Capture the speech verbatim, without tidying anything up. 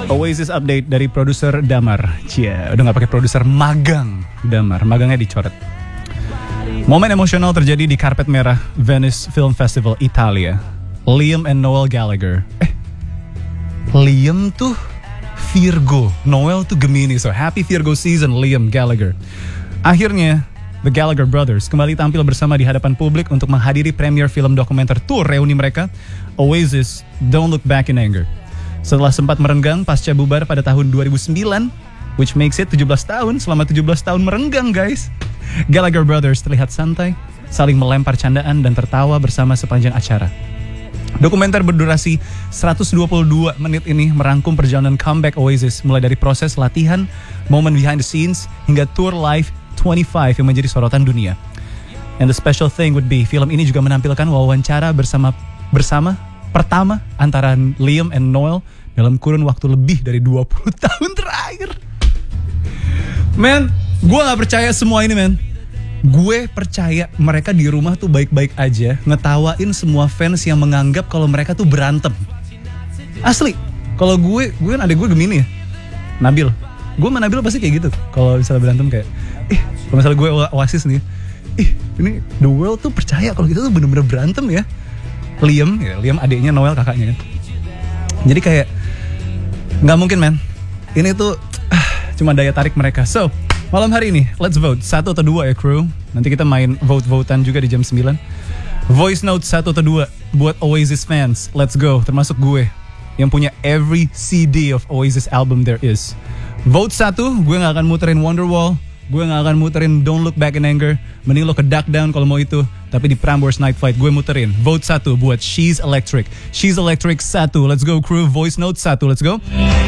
Oasis update dari produser Damar. Cia, udah gak pakai produser, magang Damar, magangnya dicoret. Momen emosional terjadi di karpet merah Venice Film Festival Italia. Liam and Noel Gallagher. Eh, Liam tuh Virgo, Noel tuh Gemini. So happy Virgo season, Liam Gallagher. Akhirnya The Gallagher Brothers kembali tampil bersama di hadapan publik untuk menghadiri premier film dokumenter tour reuni mereka, Oasis Don't Look Back in Anger. Setelah sempat merenggang pasca bubar pada tahun dua ribu sembilan, which makes it tujuh belas tahun, selama tujuh belas tahun merenggang guys, Gallagher Brothers terlihat santai, saling melempar candaan dan tertawa bersama sepanjang acara. Dokumenter berdurasi seratus dua puluh dua menit ini merangkum perjalanan comeback Oasis mulai dari proses latihan, momen behind the scenes, hingga tour live dua puluh lima yang menjadi sorotan dunia. And the special thing would be, film ini juga menampilkan wawancara bersama bersama pertama antara Liam and Noel dalam kurun waktu lebih dari dua puluh tahun terakhir. Man, gue gak percaya semua ini, man. Gue percaya mereka di rumah tuh baik-baik aja, ngetawain semua fans yang menganggap kalau mereka tuh berantem. Asli, kalau gue, gue kan adek gue Gemini ya, Nabil. Gue sama Nabil pasti kayak gitu. Kalau misalnya berantem kayak, ih, kalau misalnya gue Oasis nih, ih, ini the world tuh percaya kalau kita tuh bener-bener berantem ya. Liam, ya, Liam adiknya, Noel kakaknya kan. Jadi kayak nggak mungkin, man. Ini tuh ah, cuma daya tarik mereka. So, malam hari ini, let's vote. Satu atau dua ya, crew. Nanti kita main vote-votean juga di jam sembilan. Voice note satu atau dua buat Oasis fans. Let's go. Termasuk gue yang punya every C D of Oasis album there is. Vote satu, gue gak akan muterin Wonderwall. Gue gak akan muterin Don't Look Back in Anger. Mending lo ke Duck Down kalau mau itu. Tapi di Prambors Night Fight gue muterin. Vote satu buat She's Electric. She's Electric satu. Let's go, crew. Voice note satu. Let's go.